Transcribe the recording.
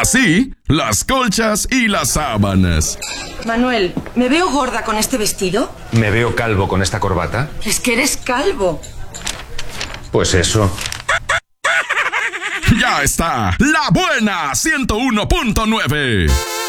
así las colchas y las sábanas. Manuel, ¿me veo gorda con este vestido? ¿Me veo calvo con esta corbata? Es que eres calvo. Pues eso. Ya está, La Buena 101.9.